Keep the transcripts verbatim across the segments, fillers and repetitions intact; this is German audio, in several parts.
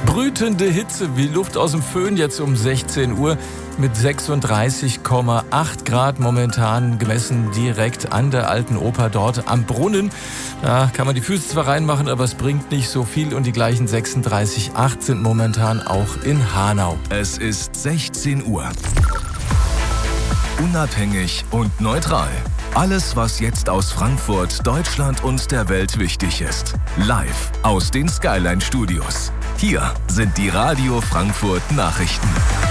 Brütende Hitze wie Luft aus dem Föhn jetzt um sechzehn Uhr mit sechsunddreißig Komma acht Grad momentan gemessen direkt an der Alten Oper dort am Brunnen. Da kann man die Füße zwar reinmachen, aber es bringt nicht so viel und die gleichen sechsunddreißig Komma acht sind momentan auch in Hanau. Es ist sechzehn Uhr. Unabhängig und neutral. Alles, was jetzt aus Frankfurt, Deutschland und der Welt wichtig ist. Live aus den Skyline Studios. Hier sind die Radio Frankfurt Nachrichten.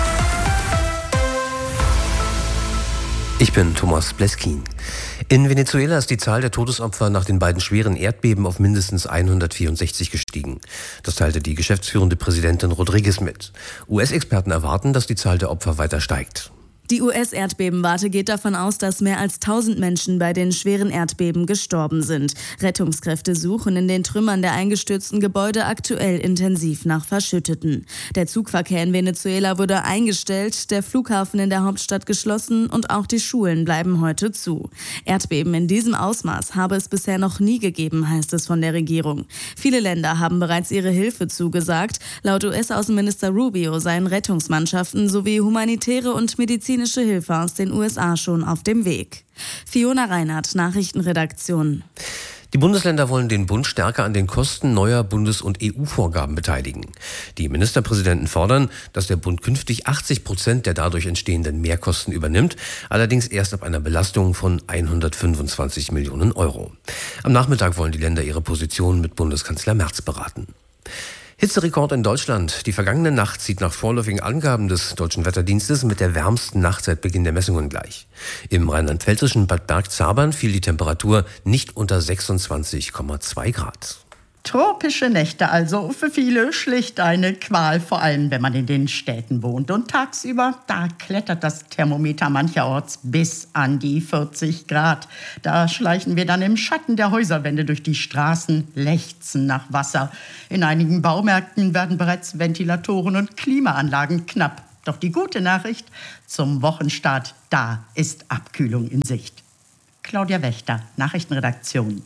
Ich bin Thomas Bleskin. In Venezuela ist die Zahl der Todesopfer nach den beiden schweren Erdbeben auf mindestens hundertvierundsechzig gestiegen. Das teilte die geschäftsführende Präsidentin Rodriguez mit. U S-Experten erwarten, dass die Zahl der Opfer weiter steigt. Die U S-Erdbebenwarte geht davon aus, dass mehr als tausend Menschen bei den schweren Erdbeben gestorben sind. Rettungskräfte suchen in den Trümmern der eingestürzten Gebäude aktuell intensiv nach Verschütteten. Der Zugverkehr in Venezuela wurde eingestellt, der Flughafen in der Hauptstadt geschlossen und auch die Schulen bleiben heute zu. Erdbeben in diesem Ausmaß habe es bisher noch nie gegeben, heißt es von der Regierung. Viele Länder haben bereits ihre Hilfe zugesagt. Laut U S-Außenminister Rubio seien Rettungsmannschaften sowie humanitäre und medizinische Hilfe aus den U S A schon auf dem Weg. Fiona Reinhardt, Nachrichtenredaktion. Die Bundesländer wollen den Bund stärker an den Kosten neuer Bundes- und E U-Vorgaben beteiligen. Die Ministerpräsidenten fordern, dass der Bund künftig achtzig Prozent der dadurch entstehenden Mehrkosten übernimmt, allerdings erst ab einer Belastung von hundertfünfundzwanzig Millionen Euro. Am Nachmittag wollen die Länder ihre Position mit Bundeskanzler Merz beraten. Hitzerekord in Deutschland. Die vergangene Nacht zieht nach vorläufigen Angaben des Deutschen Wetterdienstes mit der wärmsten Nacht seit Beginn der Messungen gleich. Im rheinland-pfälzischen Bad Bergzabern fiel die Temperatur nicht unter sechsundzwanzig Komma zwei Grad. Tropische Nächte also, für viele schlicht eine Qual, vor allem wenn man in den Städten wohnt. Und tagsüber, da klettert das Thermometer mancherorts bis an die vierzig Grad. Da schleichen wir dann im Schatten der Häuserwände durch die Straßen, lechzen nach Wasser. In einigen Baumärkten werden bereits Ventilatoren und Klimaanlagen knapp. Doch die gute Nachricht, zum Wochenstart, da ist Abkühlung in Sicht. Claudia Wächter, Nachrichtenredaktion.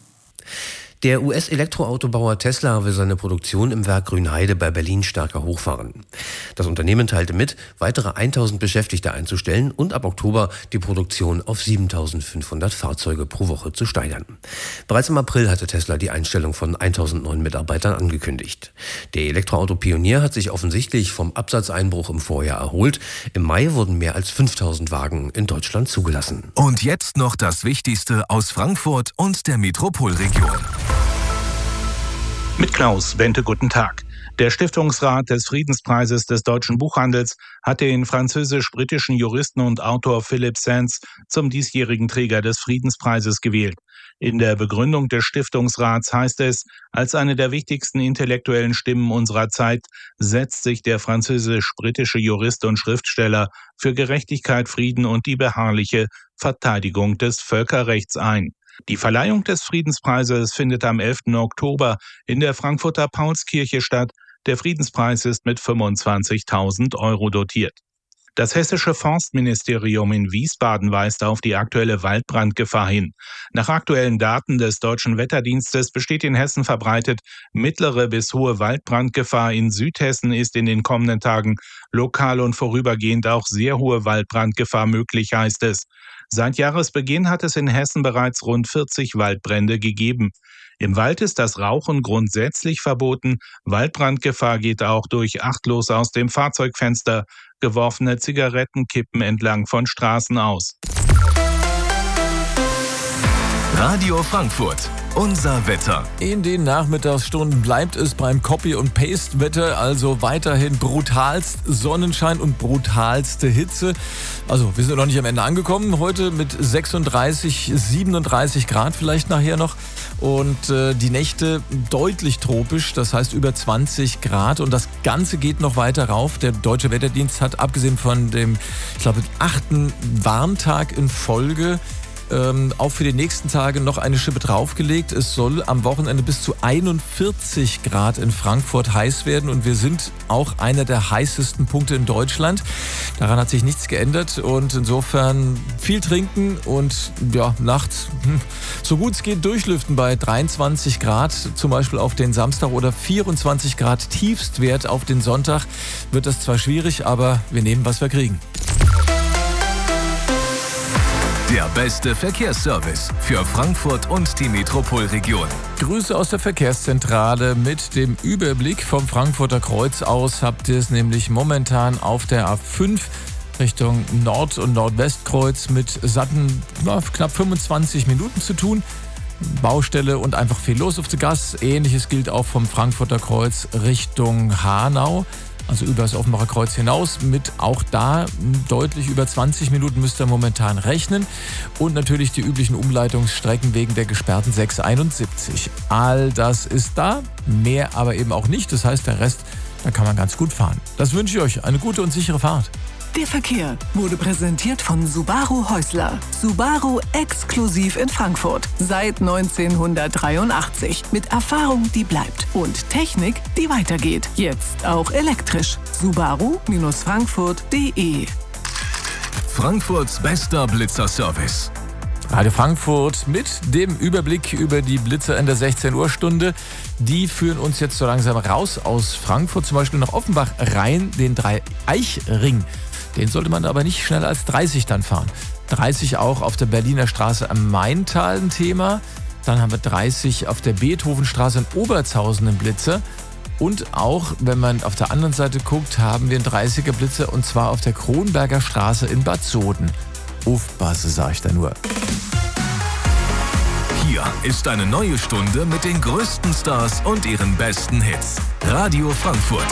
Der U S-Elektroautobauer Tesla will seine Produktion im Werk Grünheide bei Berlin stärker hochfahren. Das Unternehmen teilte mit, weitere tausend Beschäftigte einzustellen und ab Oktober die Produktion auf siebentausendfünfhundert Fahrzeuge pro Woche zu steigern. Bereits im April hatte Tesla die Einstellung von tausend neuen Mitarbeitern angekündigt. Der Elektroauto-Pionier hat sich offensichtlich vom Absatzeinbruch im Vorjahr erholt. Im Mai wurden mehr als fünftausend Wagen in Deutschland zugelassen. Und jetzt noch das Wichtigste aus Frankfurt und der Metropolregion. Mit Klaus Wente, guten Tag. Der Stiftungsrat des Friedenspreises des deutschen Buchhandels hat den französisch-britischen Juristen und Autor Philip Sands zum diesjährigen Träger des Friedenspreises gewählt. In der Begründung des Stiftungsrats heißt es, als eine der wichtigsten intellektuellen Stimmen unserer Zeit setzt sich der französisch-britische Jurist und Schriftsteller für Gerechtigkeit, Frieden und die beharrliche Verteidigung des Völkerrechts ein. Die Verleihung des Friedenspreises findet am elften Oktober in der Frankfurter Paulskirche statt. Der Friedenspreis ist mit fünfundzwanzigtausend Euro dotiert. Das hessische Forstministerium in Wiesbaden weist auf die aktuelle Waldbrandgefahr hin. Nach aktuellen Daten des Deutschen Wetterdienstes besteht in Hessen verbreitet mittlere bis hohe Waldbrandgefahr. In Südhessen ist in den kommenden Tagen lokal und vorübergehend auch sehr hohe Waldbrandgefahr möglich, heißt es. Seit Jahresbeginn hat es in Hessen bereits rund vierzig Waldbrände gegeben. Im Wald ist das Rauchen grundsätzlich verboten. Waldbrandgefahr geht auch durch achtlos aus dem Fahrzeugfenster geworfene Zigarettenkippen entlang von Straßen aus. Radio Frankfurt, unser Wetter. In den Nachmittagsstunden bleibt es beim Copy- und Paste-Wetter, also weiterhin brutalst Sonnenschein und brutalste Hitze. Also wir sind noch nicht am Ende angekommen, heute mit sechsunddreißig, siebenunddreißig Grad vielleicht nachher noch. Und äh, die Nächte deutlich tropisch, das heißt über zwanzig Grad. Und das Ganze geht noch weiter rauf. Der Deutsche Wetterdienst hat abgesehen von dem, ich glaube, achten Warntag in Folge ähm, auch für die nächsten Tage noch eine Schippe draufgelegt. Es soll am Wochenende bis zu einundvierzig Grad in Frankfurt heiß werden und wir sind auch einer der heißesten Punkte in Deutschland. Daran hat sich nichts geändert und insofern viel trinken und ja, nachts hm, so gut es geht durchlüften bei dreiundzwanzig Grad, zum Beispiel auf den Samstag oder vierundzwanzig Grad Tiefstwert auf den Sonntag. Wird das zwar schwierig, aber wir nehmen, was wir kriegen. Der beste Verkehrsservice für Frankfurt und die Metropolregion. Grüße aus der Verkehrszentrale. Mit dem Überblick vom Frankfurter Kreuz aus habt ihr es nämlich momentan auf der A fünf Richtung Nord- und Nordwestkreuz mit satten na, knapp fünfundzwanzig Minuten zu tun. Baustelle und einfach viel los auf der Gas. Ähnliches gilt auch vom Frankfurter Kreuz Richtung Hanau. Also über das Offenbacher Kreuz hinaus, mit auch da deutlich über zwanzig Minuten müsst ihr momentan rechnen. Und natürlich die üblichen Umleitungsstrecken wegen der gesperrten sechs einundsiebzig. All das ist da, mehr aber eben auch nicht. Das heißt, der Rest, da kann man ganz gut fahren. Das wünsche ich euch, eine gute und sichere Fahrt. Der Verkehr wurde präsentiert von Subaru Häusler. Subaru exklusiv in Frankfurt. Seit neunzehnhundertdreiundachtzig. Mit Erfahrung, die bleibt. Und Technik, die weitergeht. Jetzt auch elektrisch. Subaru Frankfurt punkt de. Frankfurts bester Blitzerservice. Radio Frankfurt mit dem Überblick über die Blitzer in der sechzehn Uhr Stunde. Die führen uns jetzt so langsam raus aus Frankfurt, zum Beispiel nach Offenbach rein, den Dreieichring. Den sollte man aber nicht schneller als dreißig dann fahren. dreißig auch auf der Berliner Straße am Maintal ein Thema. Dann haben wir dreißig auf der Beethovenstraße in Obertshausen einen Blitzer. Und auch, wenn man auf der anderen Seite guckt, haben wir einen dreißiger Blitzer und zwar auf der Kronberger Straße in Bad Soden. Aufpasse, sag ich da nur. Hier ist eine neue Stunde mit den größten Stars und ihren besten Hits. Radio Frankfurt.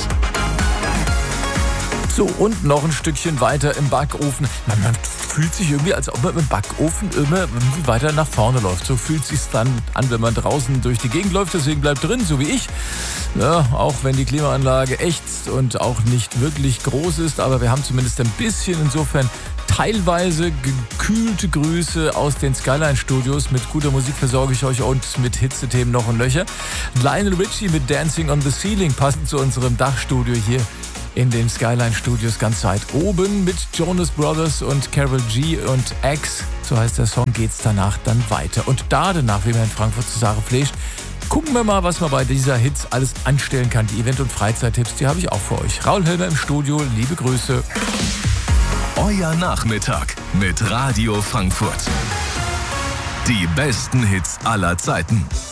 So, und noch ein Stückchen weiter im Backofen. Man, man fühlt sich irgendwie, als ob man im Backofen immer irgendwie weiter nach vorne läuft. So fühlt es sich dann an, wenn man draußen durch die Gegend läuft. Deswegen bleibt drin, so wie ich. Ja, auch wenn die Klimaanlage ächzt und auch nicht wirklich groß ist. Aber wir haben zumindest ein bisschen insofern teilweise gekühlte Grüße aus den Skyline-Studios. Mit guter Musik versorge ich euch und mit Hitzethemen noch und Löcher. Lionel Richie mit Dancing on the Ceiling, passend zu unserem Dachstudio hier in den Skyline-Studios ganz weit oben. Mit Jonas Brothers und Karol G und X, so heißt der Song, geht's danach dann weiter. Und da danach, wie man in Frankfurt zu sagen pflegt, gucken wir mal, was man bei dieser Hits alles anstellen kann. Die Event- und Freizeittipps, die habe ich auch für euch. Raul Höllner im Studio, liebe Grüße. Euer Nachmittag mit Radio Frankfurt. Die besten Hits aller Zeiten.